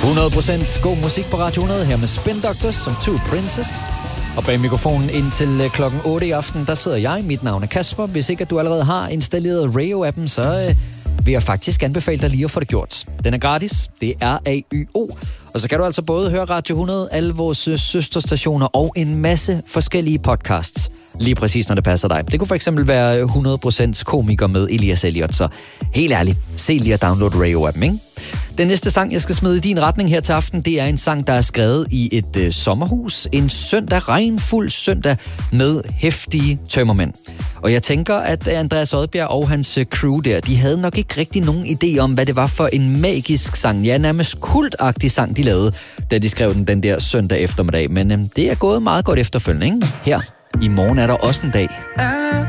100% god musik på Radio 100 her med Spin Doctors som Two Princess. Og bag mikrofonen indtil klokken 8 i aften, der sidder jeg. Mit navn er Kasper. Hvis ikke at du allerede har installeret Rayo-appen, så vil jeg faktisk anbefale dig lige at få det gjort. Den er gratis. Det er RAYO. Og så kan du altså både høre Radio 100, alle vores søsterstationer og en masse forskellige podcasts. Lige præcis, når det passer dig. Det kunne for eksempel være 100% komiker med Elias Elliot. Så helt ærligt, se lige at downloade Rayo-appen, ikke? Den næste sang, jeg skal smide i din retning her til aften, det er en sang, der er skrevet i et sommerhus. En søndag, regnfuld søndag med heftige tømmermænd. Og jeg tænker, at Andreas Odbjerg og hans crew der, de havde nok ikke rigtig nogen idé om, hvad det var for en magisk sang. Ja, nærmest kultagtig sang, de lavede, da de skrev den der søndag eftermiddag. Men det er gået meget godt efterfølgende, ikke? Her, i morgen er der også en dag.